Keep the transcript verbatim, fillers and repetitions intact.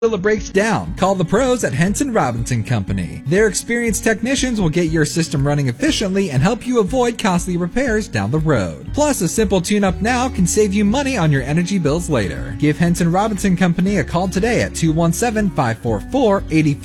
Till it breaks down. Call the pros at Henson Robinson Company. Their experienced technicians will get your system running efficiently and help you avoid costly repairs down the road. Plus, a simple tune-up now can save you money on your energy bills later. Give Henson Robinson Company a call today at two one seven, five four four, eight four